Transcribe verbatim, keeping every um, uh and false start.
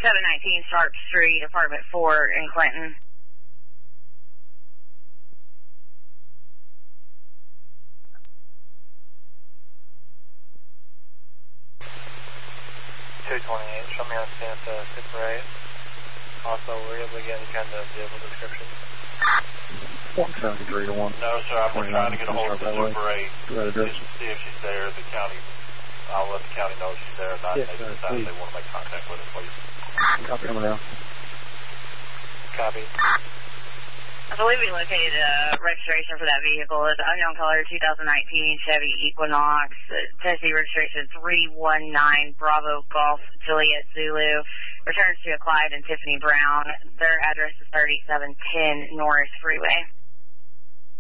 seven nineteen Sharp Street, apartment four in Clinton. two twenty-eight, show me on Santa Super eight. Also, were you able to get any kind of vehicle description? one seventy-three to one. No, sir, I've been trying to get a hold of the Super eight. Just to see if she's there. The county, I'll let the county know she's there or not. Yes, they sir, decide please. they want to make contact with us, please. Copy, coming down. Copy. I believe we located a registration for that vehicle. It's unknown color, two thousand nineteen Chevy Equinox, Tennessee registration three one nine Bravo Golf Juliet Zulu. Returns to a Clyde and Tiffany Brown. Their address is thirty-seven ten Norris Freeway.